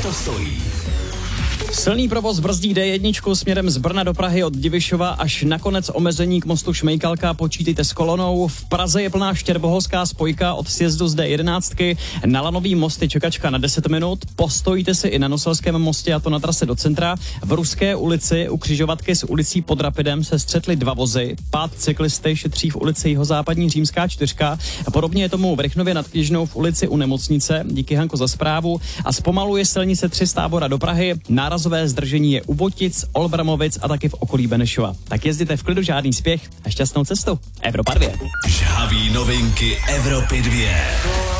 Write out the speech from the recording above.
to stojí. Silný provoz brzdí D1 směrem z Brna do Prahy od Divišova až na konec omezení k mostu Šmejkalka. Počítejte s kolonou. V Praze je plná štěrboholská spojka od sjezdu z D11. Na Lanový most je čekačka na 10 minut. Postojíte si i na Noselském mostě, a to na trase do centra. V Ruské ulici u křižovatky s ulicí Pod Rapidem se střetly dva vozy. Pád cyklisty šetří v ulici Jihozápadní Římská 4. Podobně je tomu v Rychnově nad Kněžnou v ulici u Nemocnice. Díky, Hanko, za zprávu. A zpomaluje silnice 3 z Tábora do Prahy. Nárazové zdržení je u Botic, Olbramovic a taky v okolí Benešova. Tak jezděte v klidu, žádný spěch a šťastnou cestu. Evropa 2. Žhavý novinky Evropy 2.